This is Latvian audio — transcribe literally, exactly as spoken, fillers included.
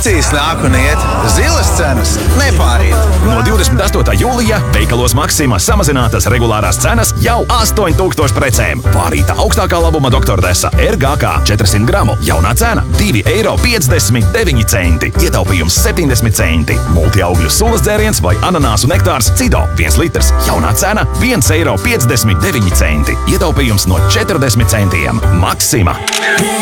Akcijas nāk un iet, zilas cenas nepārīt. No divdesmit astotā jūlijā veikalos Maxima samazinātas regulārās cenas jau astoņi tūkstoši precēm. Pārīta augstākā labuma Doktordesa R G K četrsimt gramu. Jaunā cena divi eiro piecdesmit deviņi centi. Ietaupījums septiņdesmit centi. Multiaugļu sulas dzēriens vai ananāsu nektārs Cido viens litrs. Jaunā cena viens eiro piecdesmit deviņi centi. Ietaupījums no četrdesmit centiem. Maxima.